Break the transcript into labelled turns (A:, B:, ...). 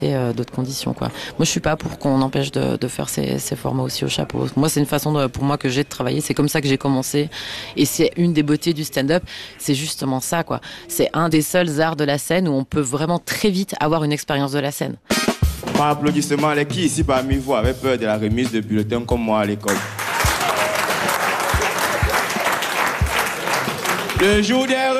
A: d'autres conditions, quoi. Moi, je suis pas pour qu'on empêche de faire ces formats aussi au chapeau. Moi, c'est une façon pour moi que j'ai de travailler. C'est comme ça que j'ai commencé. Et c'est une des beautés du stand-up. C'est justement ça, quoi. C'est un des seuls arts de la scène où on peut vraiment très vite avoir une expérience de la scène.
B: Par applaudissement, les qui ici parmi vous avaient peur de la remise de bulletins comme moi à l'école? Le jour des